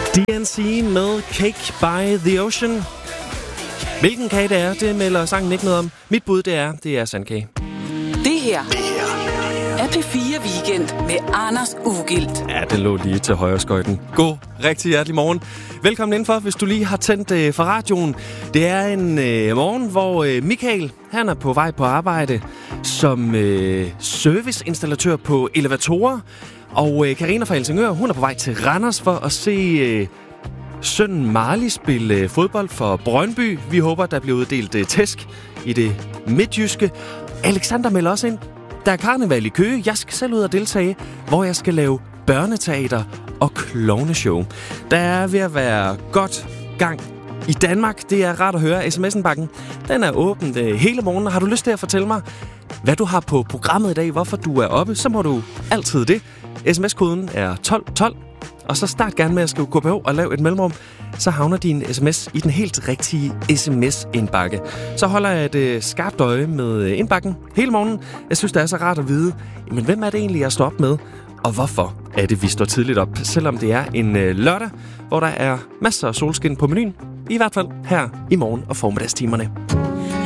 DNC med Cake by the Ocean. Hvilken kage det er, det melder sangen ikke noget om. Mit bud, det er sandkage. Det her er P4 Weekend med Anders Ugilt. Ja, det lå lige til højre skøjten. God, rigtig hjertelig morgen. Velkommen indenfor, hvis du lige har tændt for radioen. Det er en morgen, hvor Michael, han er på vej på arbejde som serviceinstallatør på elevatorer. Og Karina fra Helsingør, hun er på vej til Randers for at se sønnen Marley spille fodbold for Brøndby. Vi håber, der bliver uddelt tæsk i det midtjyske. Alexander melder også ind. Der er karneval i Køge. Jeg skal selv ud og deltage, hvor jeg skal lave børneteater og klovneshow. Der er ved at være godt gang i Danmark. Det er rart at høre. SMS-bakken, den er åben hele morgenen. Har du lyst til at fortælle mig, hvad du har på programmet i dag, hvorfor du er oppe, så må du altid det. SMS-koden er 1212, og så start gerne med at skrive KBH og lav et mellemrum. Så havner din sms i den helt rigtige sms-indbakke. Så holder jeg et skarpt øje med indbakken hele morgenen. Jeg synes, det er så rart at vide, men hvem er det egentlig, jeg står op med? Og hvorfor er det, vi står tidligt op, selvom det er en lørdag, hvor der er masser af solskin på menuen? I hvert fald her i morgen og formiddagstimerne.